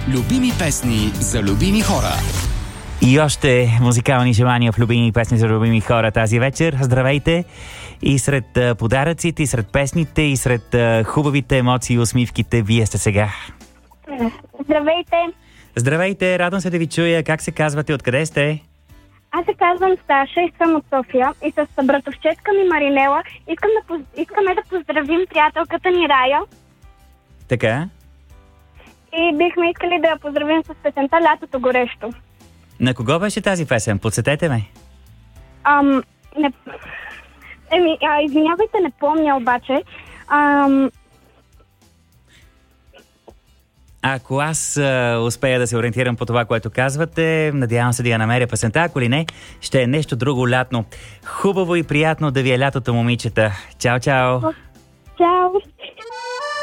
Любими песни за любими хора. И още музикални желания в любими песни за любими хора тази вечер. Здравейте! И сред подаръците, и сред песните, и сред хубавите емоции и усмивките, вие сте сега. Здравейте! Здравейте! Радвам се да ви чуя. Как се казвате? Откъде сте? Аз се казвам Саша и съм от София и с братовчетка ми Маринела искаме да поздравим приятелката ни Рая. Така? И бихме искали да я поздравим с песента "Лятото горещо". На кого беше тази песен? Подсетете ме. Извинявайте, не помня обаче. Ако аз успея да се ориентирам по това, което казвате, надявам се да я намеря песента. Ако ли не, ще е нещо друго лятно. Хубаво и приятно да ви е лятото, момичета. Чао, чао!